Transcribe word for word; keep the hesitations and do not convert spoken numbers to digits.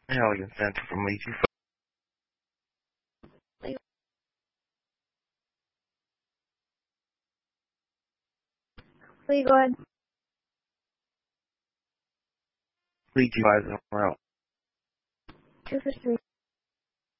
Alien Center from Lee G. Lee, go ahead. Lee G. Five zero. Two for three.